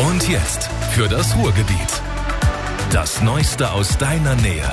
Und jetzt für das Ruhrgebiet. Das Neueste aus deiner Nähe.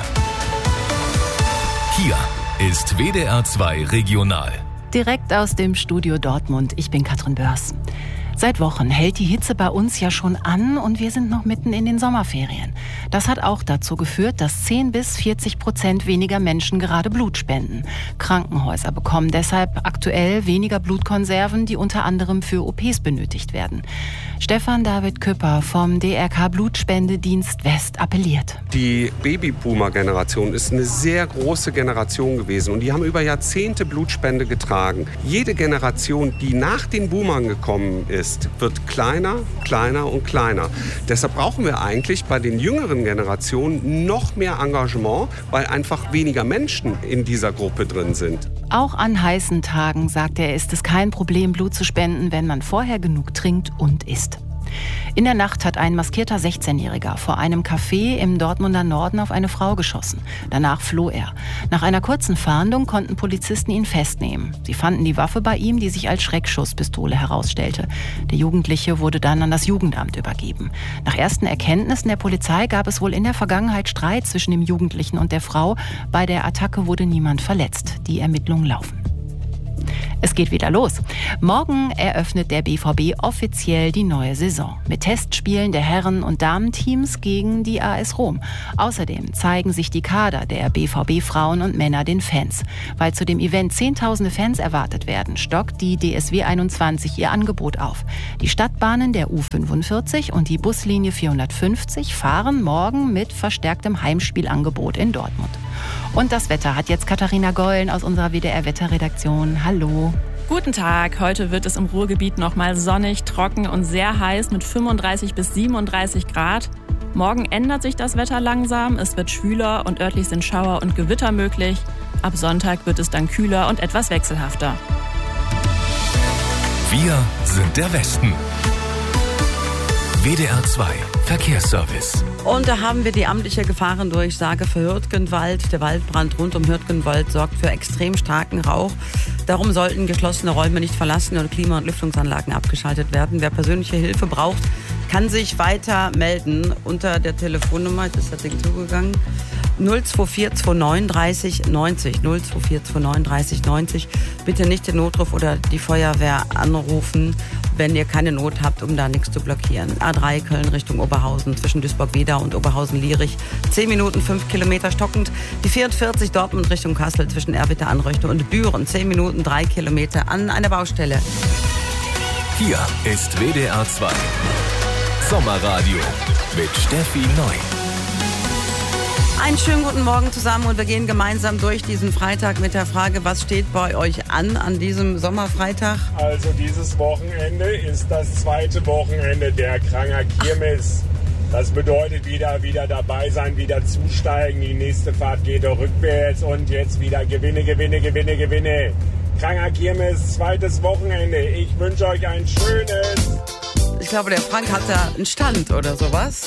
Hier ist WDR 2 Regional. Direkt aus dem Studio Dortmund. Ich bin Katrin Börs. Seit Wochen hält die Hitze bei uns ja schon an und wir sind noch mitten in den Sommerferien. Das hat auch dazu geführt, dass 10-40% weniger Menschen gerade Blut spenden. Krankenhäuser bekommen deshalb aktuell weniger Blutkonserven, die unter anderem für OPs benötigt werden. Stefan David Küpper vom DRK Blutspendedienst West appelliert. Die Babyboomer-Generation ist eine sehr große Generation gewesen und die haben über Jahrzehnte Blutspende getragen. Jede Generation, die nach den Boomern gekommen ist, wird kleiner, kleiner und kleiner. Deshalb brauchen wir eigentlich bei den jüngeren Generationen noch mehr Engagement, weil einfach weniger Menschen in dieser Gruppe drin sind. Auch an heißen Tagen, sagt er, ist es kein Problem, Blut zu spenden, wenn man vorher genug trinkt und isst. In der Nacht hat ein maskierter 16-Jähriger vor einem Café im Dortmunder Norden auf eine Frau geschossen. Danach floh er. Nach einer kurzen Fahndung konnten Polizisten ihn festnehmen. Sie fanden die Waffe bei ihm, die sich als Schreckschusspistole herausstellte. Der Jugendliche wurde dann an das Jugendamt übergeben. Nach ersten Erkenntnissen der Polizei gab es wohl in der Vergangenheit Streit zwischen dem Jugendlichen und der Frau. Bei der Attacke wurde niemand verletzt. Die Ermittlungen laufen. Es geht wieder los. Morgen eröffnet der BVB offiziell die neue Saison. Mit Testspielen der Herren- und Damenteams gegen die AS Rom. Außerdem zeigen sich die Kader der BVB-Frauen und Männer den Fans. Weil zu dem Event Zehntausende Fans erwartet werden, stockt die DSW 21 ihr Angebot auf. Die Stadtbahnen der U45 und die Buslinie 450 fahren morgen mit verstärktem Heimspielangebot in Dortmund. Und das Wetter hat jetzt Katharina Gollen aus unserer WDR-Wetterredaktion. Hallo. Guten Tag. Heute wird es im Ruhrgebiet nochmal sonnig, trocken und sehr heiß mit 35 bis 37 Grad. Morgen ändert sich das Wetter langsam. Es wird schwüler und örtlich sind Schauer und Gewitter möglich. Ab Sonntag wird es dann kühler und etwas wechselhafter. Wir sind der Westen. WDR 2 Verkehrsservice. Und da haben wir die amtliche Gefahrendurchsage für Hürtgenwald. Der Waldbrand rund um Hürtgenwald sorgt für extrem starken Rauch. Darum sollten geschlossene Räume nicht verlassen und Klima- und Lüftungsanlagen abgeschaltet werden. Wer persönliche Hilfe braucht, kann sich weiter melden unter der Telefonnummer, jetzt ist das Ding zugegangen, 024 29 30 90. 024 29 30 90. Bitte nicht den Notruf oder die Feuerwehr anrufen, wenn ihr keine Not habt, um da nichts zu blockieren. A3 Köln Richtung Oberhausen zwischen Duisburg-Wedau und Oberhausen-Lierich. 10 Minuten, 5 Kilometer stockend. Die 44 Dortmund Richtung Kassel zwischen Erwitte-Anröchte und Büren. 10 Minuten, 3 Kilometer an einer Baustelle. Hier ist WDR 2 Sommerradio mit Steffi Neu. Einen schönen guten Morgen zusammen und wir gehen gemeinsam durch diesen Freitag mit der Frage, was steht bei euch an diesem Sommerfreitag? Also dieses Wochenende ist das zweite Wochenende der Kranger Kirmes. Das bedeutet wieder dabei sein, wieder zusteigen. Die nächste Fahrt geht rückwärts und jetzt wieder Gewinne. Kranger Kirmes, zweites Wochenende. Ich wünsche euch ein schönes. Ich glaube, der Frank hat da einen Stand oder sowas.